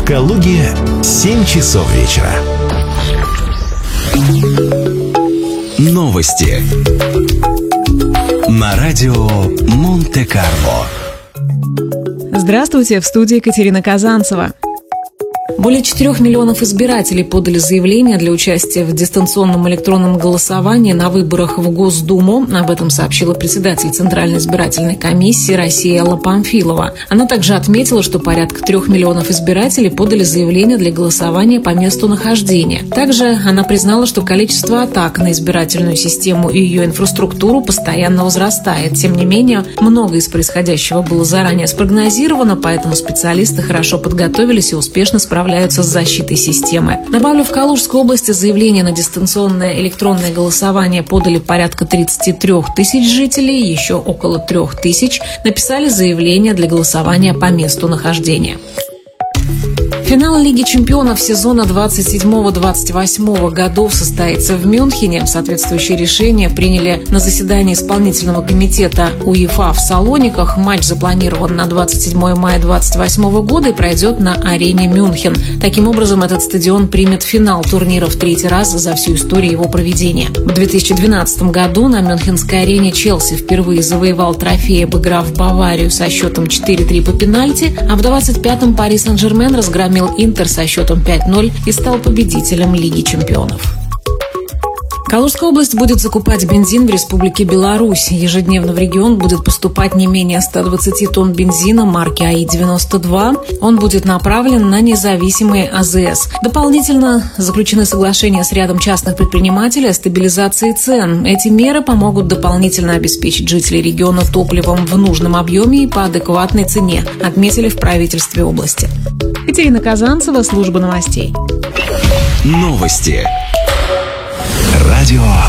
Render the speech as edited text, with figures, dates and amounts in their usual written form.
Калуге 7 часов вечера. Новости на радио Монте-Карло. Здравствуйте, в студии Екатерина Казанцева. Более 4 миллионов избирателей подали заявление для участия в дистанционном электронном голосовании на выборах в Госдуму. Об этом сообщила председатель Центральной избирательной комиссии России Алла Памфилова. Она также отметила, что порядка 3 миллионов избирателей подали заявление для голосования по месту нахождения. Также она признала, что количество атак на избирательную систему и ее инфраструктуру постоянно возрастает. Тем не менее, многое из происходящего было заранее спрогнозировано, поэтому специалисты хорошо подготовились и успешно справляются с защитой системы. Добавлю, в Калужской области заявление на дистанционное электронное голосование подали порядка 33 тысяч жителей, еще около 3 тысяч написали заявление для голосования по месту нахождения. Финал Лиги чемпионов сезона 27-28 годов состоится в Мюнхене. Соответствующее решение приняли на заседании исполнительного комитета УЕФА в Салониках. Матч запланирован на 27 мая 2028 года и пройдет на арене Мюнхен. Таким образом, этот стадион примет финал турнира в 3-й раз за всю историю его проведения. В 2012 году на Мюнхенской арене Челси впервые завоевал трофей, обыграв Баварию со счетом 4-3 по пенальти, а в 25-м Пари Сен-Жермен разгромил Интер со счетом 5-0 и стал победителем Лиги чемпионов. Калужская область будет закупать бензин в Республике Беларусь. Ежедневно в регион будет поступать не менее 120 тонн бензина марки АИ-92. Он будет направлен на независимые АЗС. Дополнительно заключены соглашения с рядом частных предпринимателей о стабилизации цен. Эти меры помогут дополнительно обеспечить жителей региона топливом в нужном объеме и по адекватной цене, отметили в правительстве области. Екатерина Казанцева, служба новостей. Новости. Радио